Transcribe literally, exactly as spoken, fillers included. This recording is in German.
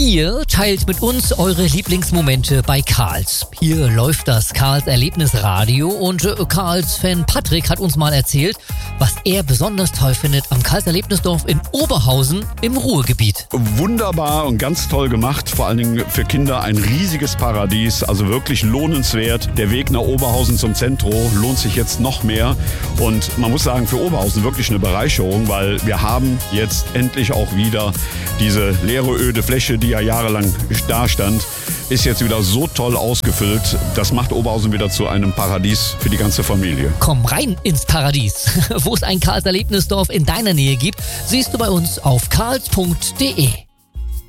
Ihr teilt mit uns eure Lieblingsmomente bei Karls. Hier läuft das Karls Erlebnisradio und äh, Karls Fan Patrick hat uns mal erzählt, was er besonders toll findet am Karls Erlebnisdorf in Oberhausen im Ruhrgebiet. Wunderbar und ganz toll gemacht, vor allen Dingen für Kinder ein riesiges Paradies, also wirklich lohnenswert. Der Weg nach Oberhausen zum Zentrum lohnt sich jetzt noch mehr und man muss sagen, für Oberhausen wirklich eine Bereicherung, weil wir haben jetzt endlich auch wieder diese leere, öde Fläche, die ja jahrelang da stand, ist jetzt wieder so toll ausgefüllt. Das macht Oberhausen wieder zu einem Paradies für die ganze Familie. Komm rein ins Paradies. Wo es ein Karls Erlebnisdorf in deiner Nähe gibt, siehst du bei uns auf karls punkt de.